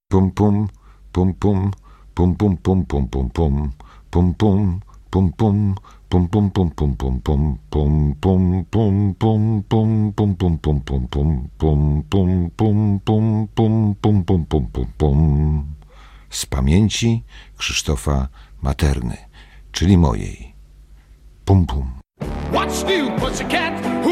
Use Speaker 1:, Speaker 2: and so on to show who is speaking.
Speaker 1: Pum pum, pum pum, pum pum pum pum pum pum, pum pum, pum pum, pum pum pum pum pum pum, pum pum pum pum pum pum pum pum pum pum, pum pum pum pum pum pum pum pum pum pum. Z pamięci Krzysztofa Materny, czyli mojej. Pum pum.
Speaker 2: What's new, pussycat?